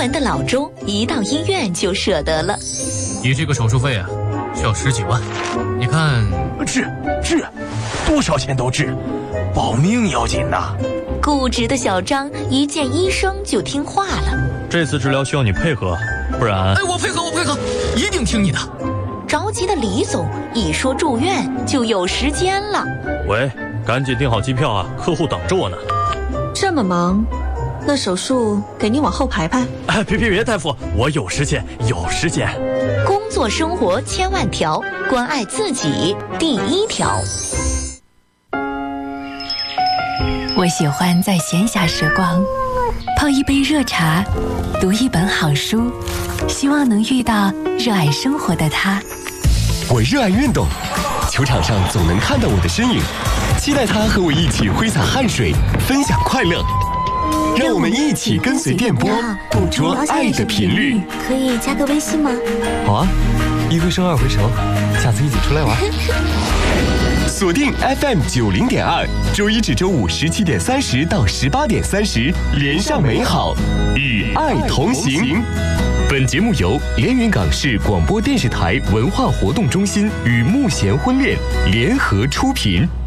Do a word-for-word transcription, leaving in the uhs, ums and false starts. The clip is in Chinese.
门的老周一到医院就舍得了。 你这个手术费啊，需要十几万，你看…… 治治，多少钱都治，保命要紧呐！ 固执的小张一见医生就听话了。 这次治疗需要你配合，不然…… 哎，我配合，我配合，一定听你的。 着急的李总一说住院就有时间了。 喂，赶紧订好机票啊，客户等着我呢。 这么忙，那手术给你往后排排。 哎，别别别，大夫，我有时间，有时间。 工作生活千万条，关爱自己第一条。 我喜欢在闲暇时光泡一杯热茶，读一本好书，希望能遇到热爱生活的他。 我热爱运动，球场上总能看到我的身影，期待他和我一起挥洒汗水，分享快乐。让我们一起跟随电波，捕捉爱的频率。 可以加个微信吗？ 好啊，一回生二回熟，下次一起出来玩。锁定 F M 九零点二，周一至周五十七点三十到十八点三十，连上美好，与爱同行。本节目由连云港市广播电视台文化活动中心与慕贤婚恋联合出品。